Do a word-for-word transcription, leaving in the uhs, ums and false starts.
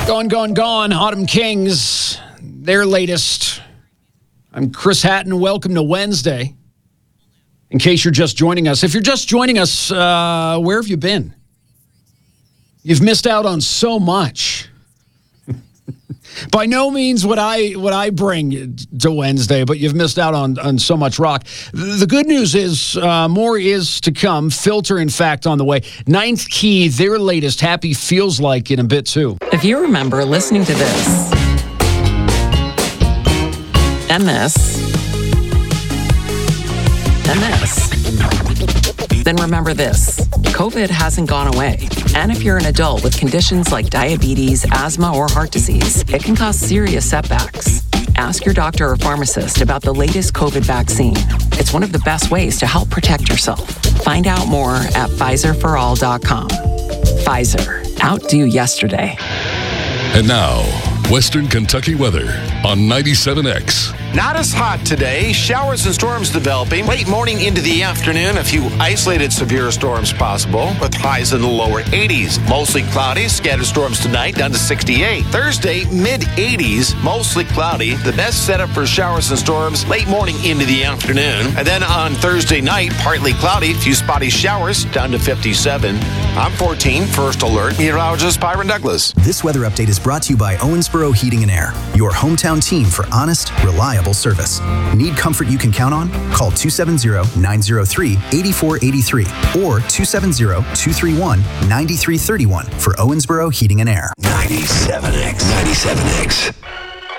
Gone, gone, gone. Autumn Kings, their latest. I'm Chris Hatton. Welcome to Wednesday. In case you're just joining us. If you're just joining us, uh, where have you been? You've missed out on so much. By no means what I what I bring to Wednesday, but you've missed out on, on so much rock. The good news is uh, more is to come. Filter, in fact, on the way. Ninth Key, their latest. Happy Feels Like in a bit, too. If you remember listening to this and this and this, then remember this. COVID hasn't gone away. And if you're an adult with conditions like diabetes, asthma, or heart disease, it can cause serious setbacks. Ask your doctor or pharmacist about the latest COVID vaccine. It's one of the best ways to help protect yourself. Find out more at Pfizer for all dot com. Pfizer. Outdo yesterday. And now, Western Kentucky weather on ninety-seven X. Not as hot today. Showers and storms developing. Late morning into the afternoon, a few isolated severe storms possible with highs in the lower eighties. Mostly cloudy. Scattered storms tonight down to sixty-eight. Thursday, mid eighties. Mostly cloudy. The best setup for showers and storms late morning into the afternoon. And then on Thursday night, partly cloudy. Few spotty showers down to fifty-seven. I'm fourteen. First Alert. Meteorologist Byron Douglas. This weather update is brought to you by Owensboro Heating and Air, your hometown team for honest, reliable service. Need comfort you can count on? Call two seven zero, nine zero three, eight four eight three or two seven zero, two three one, nine three three one for Owensboro Heating and Air. ninety-seven X. ninety-seven X.